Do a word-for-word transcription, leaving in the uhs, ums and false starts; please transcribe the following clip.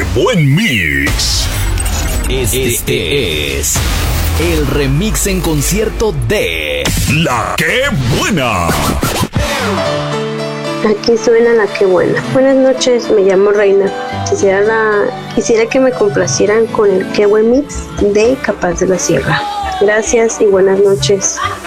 buen mix! Este, este es el remix en concierto de La Qué Buena. Aquí suena La Qué Buena. Buenas noches, me llamo Reina. Quisiera, la, quisiera que me complacieran con el Qué Buen Mix de Capaz de la Sierra. Gracias y buenas noches.